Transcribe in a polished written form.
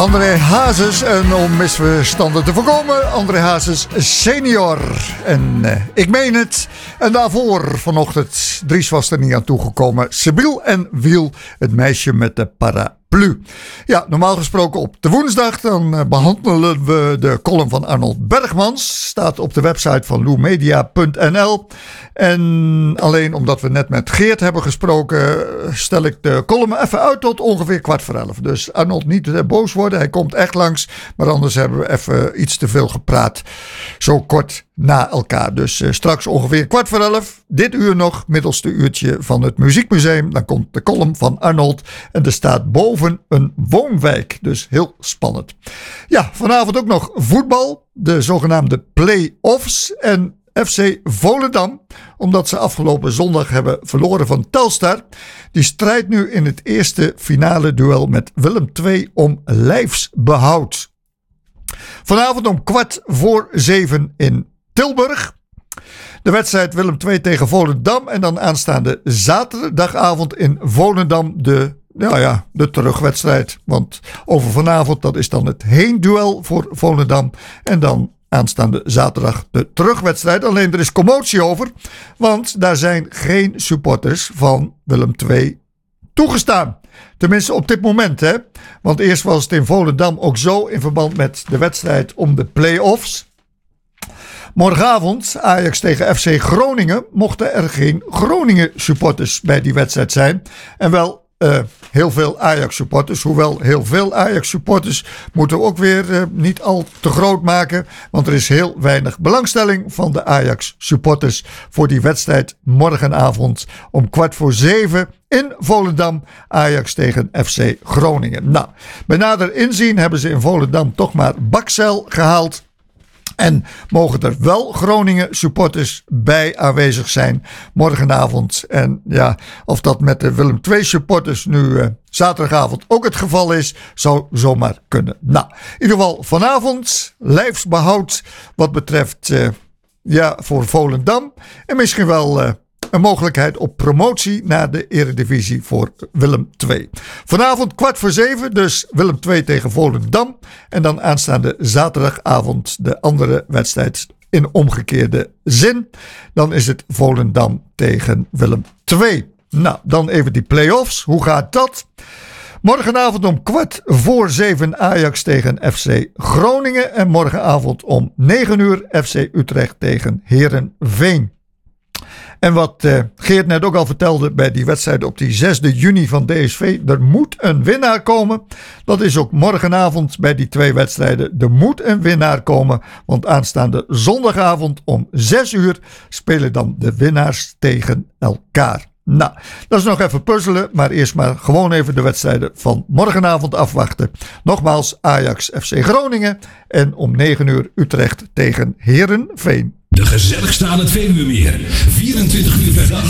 André Hazes, en om misverstanden te voorkomen, André Hazes senior. En ik meen het. En daarvoor vanochtend, Dries was er niet aan toegekomen, Sibyl en Wiel, het meisje met de paraplu. Ja, normaal gesproken op de woensdag dan behandelen we de column van Arnold Bergmans. Staat op de website van loemedia.nl. En alleen omdat we net met Geert hebben gesproken, stel ik de column even uit tot ongeveer 11:15. Dus Arnold, niet boos worden, hij komt echt langs. Maar anders hebben we even iets te veel gepraat. Zo kort na elkaar. Dus straks ongeveer 11:15. Dit uur nog, middelste uurtje van het Muziekmuseum. Dan komt de column van Arnold. En er staat boven een woonwijk. Dus heel spannend. Ja, vanavond ook nog voetbal. De zogenaamde play-offs. En FC Volendam, omdat ze afgelopen zondag hebben verloren van Telstar. Die strijdt nu in het eerste finale duel met Willem II om lijfsbehoud. Vanavond om 6:15 in Tilburg. De wedstrijd Willem II tegen Volendam. En dan aanstaande zaterdagavond in Volendam de terugwedstrijd. Want over vanavond, dat is dan het heenduel voor Volendam. En dan aanstaande zaterdag de terugwedstrijd. Alleen er is commotie over. Want daar zijn geen supporters van Willem II toegestaan. Tenminste op dit moment, hè. Want eerst was het in Volendam ook zo in verband met de wedstrijd om de play-offs. Morgenavond, Ajax tegen FC Groningen, mochten er geen Groningen supporters bij die wedstrijd zijn. En wel heel veel Ajax supporters. Hoewel heel veel Ajax supporters moeten we ook weer niet al te groot maken. Want er is heel weinig belangstelling van de Ajax supporters voor die wedstrijd morgenavond om 6:15 in Volendam. Ajax tegen FC Groningen. Nou, bij nader inzien hebben ze in Volendam toch maar bakzeil gehaald. En mogen er wel Groningen supporters bij aanwezig zijn morgenavond. En ja, of dat met de Willem II supporters nu zaterdagavond ook het geval is, zou zomaar kunnen. Nou, in ieder geval vanavond lijfsbehoud wat betreft voor Volendam. En misschien wel een mogelijkheid op promotie naar de Eredivisie voor Willem II. Vanavond 6:15, dus Willem II tegen Volendam. En dan aanstaande zaterdagavond de andere wedstrijd in omgekeerde zin. Dan is het Volendam tegen Willem II. Nou, dan even die play-offs. Hoe gaat dat? Morgenavond om 6:15 Ajax tegen FC Groningen. En morgenavond om 9:00 FC Utrecht tegen Heerenveen. En wat Geert net ook al vertelde bij die wedstrijd op die 6 juni van DSV. Er moet een winnaar komen. Dat is ook morgenavond bij die twee wedstrijden. Er moet een winnaar komen. Want aanstaande zondagavond om 6:00 spelen dan de winnaars tegen elkaar. Nou, dat is nog even puzzelen. Maar eerst maar gewoon even de wedstrijden van morgenavond afwachten. Nogmaals Ajax FC Groningen. En om 9:00 Utrecht tegen Heerenveen. De gezelligste aan het Veluwemeer. 24 uur per dag.